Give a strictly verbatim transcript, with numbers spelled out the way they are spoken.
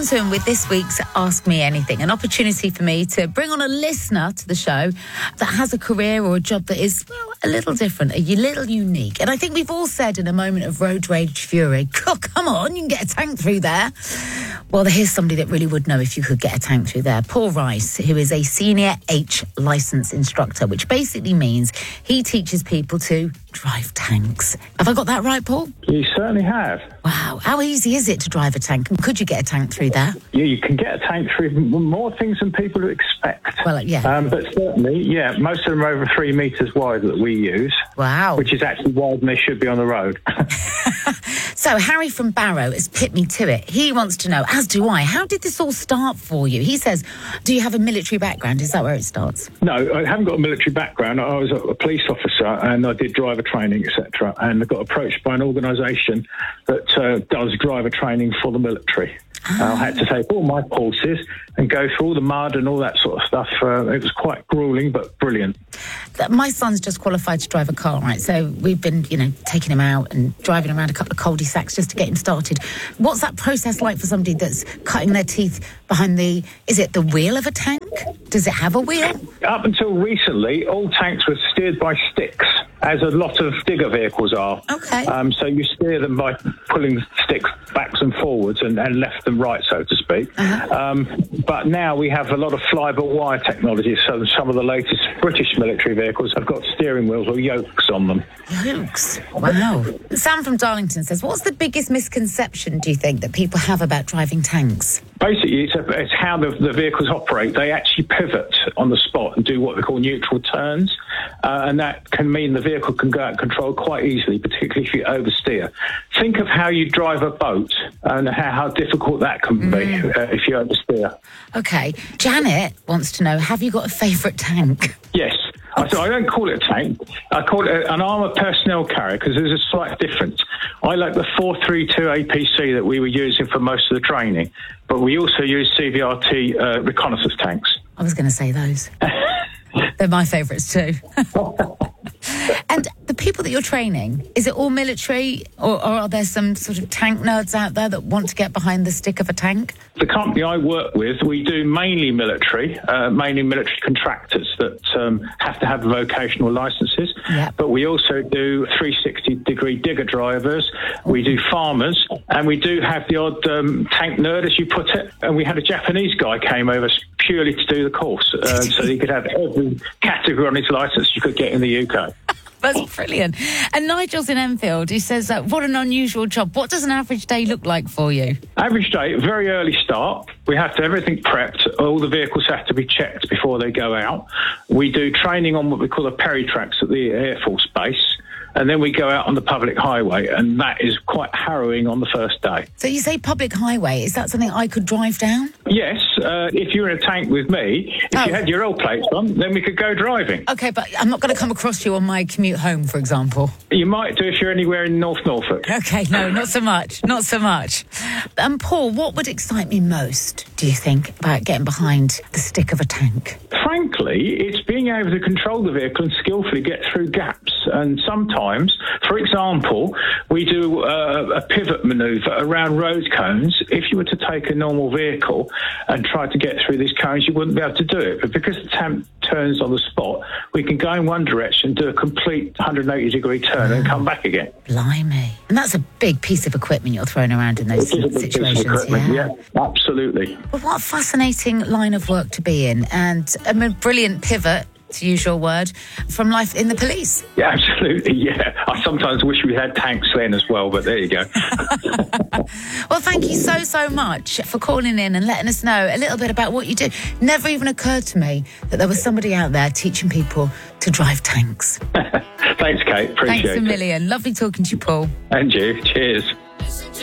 on to him with this week's Ask Me Anything, an opportunity for me to bring on a listener to the show that has a career or a job that is, well, a little different, a little unique. And I think we've all said in a moment of road rage fury, oh, come on, you can get a tank through there. Well, here's somebody that really would know if you could get a tank through there. Paul Rice, who is a senior H licence instructor, which basically means he teaches people to drive tanks. Have I got that right, Paul? You certainly have. Wow. How easy is it to drive a tank? And could you get a tank through there? Yeah, you can get a tank through more things than people would expect. Well, yeah. Um, but certainly, yeah, most of them are over three metres wide that we use. Wow. Which is actually wider than they should be on the road. So Harry from Barrow has put me to it. He wants to know, as do I, how did this all start for you? He says, do you have a military background? Is that where it starts? No, I haven't got a military background. I was a police officer and I did driver training, et cetera. And I got approached by an organisation that uh, does driver training for the military. Ah. I had to take all my courses and go through all the mud and all that sort of stuff. Uh, it was quite gruelling, but brilliant. My son's just qualified to drive a car, right? So we've been, you know, taking him out and driving around a couple of cul-de-sacs just to get him started. What's that process like for somebody that's cutting their teeth behind the, is it the wheel of a tank? Does it have a wheel? Up until recently, all tanks were steered by sticks, as a lot of digger vehicles are. Okay. Um, so you steer them by pulling sticks backs and forwards and, and left and right, so to speak. Uh-huh. Um, but now we have a lot of fly-by-wire technology, so some of the latest British military vehicles have got steering wheels or yokes on them. Yokes? Wow. Sam from Darlington says, what's the biggest misconception, do you think, that people have about driving tanks? Basically, it's, a, it's how the, the vehicles operate. They actually pivot on the spot and do what they call neutral turns, uh, and that can mean the vehicle can go out of control quite easily, particularly if you oversteer. Think of how you drive a boat and how, how difficult that can be mm. uh, if you oversteer. OK. Janet wants to know, have you got a favourite tank? Yes. I, so I don't call it a tank. I call it an armoured personnel carrier because there's a slight difference. I like the four three two A P C that we were using for most of the training, but we also use C V R T uh, reconnaissance tanks. I was going to say those. They're my favourites too. And the people that you're training, is it all military or, or are there some sort of tank nerds out there that want to get behind the stick of a tank? The company I work with, we do mainly military, uh, mainly military contractors that um, have to have vocational licences. Yep. But we also do three sixty degree digger drivers, we do farmers, and we do have the odd um, tank nerd, as you put it. And we had a Japanese guy came over purely to do the course, uh, so he could have every category on his licence you could get in the U K. That's brilliant. And Nigel's in Enfield. He says, uh, what an unusual job. What does an average day look like for you? Average day, very early start. We have to have everything prepped. All the vehicles have to be checked before they go out. We do training on what we call the Perry tracks at the Air Force Base. And then we go out on the public highway, and that is quite harrowing on the first day. So you say public highway, is that something I could drive down? Yes, uh, if you're in a tank with me, if oh. you had your old plates on, then we could go driving. OK, but I'm not going to come across you on my commute home, for example. You might do if you're anywhere in North Norfolk. OK, no, not so much, not so much. And um, Paul, what would excite me most, do you think, about getting behind the stick of a tank? Frankly, it's being able to control the vehicle and skillfully get through gaps. And sometimes, for example, we do uh, a pivot manoeuvre around road cones. If you were to take a normal vehicle and try to get through these cones, you wouldn't be able to do it. But because the tank turns on the spot, we can go in one direction, do a complete one hundred eighty degree turn oh, and come back again. Blimey. And that's a big piece of equipment you're throwing around in those it is situations. A big piece of equipment, yeah. yeah, absolutely. Well, what a fascinating line of work to be in, and a brilliant pivot, to use your word, from life in the police. Yeah, absolutely, yeah. I sometimes wish we had tanks then as well, but there you go. Well, thank you so, so much for calling in and letting us know a little bit about what you do. Never even occurred to me that there was somebody out there teaching people to drive tanks. Thanks, Kate. Appreciate it. Thanks a million. Lovely talking to you, Paul. And you. Cheers.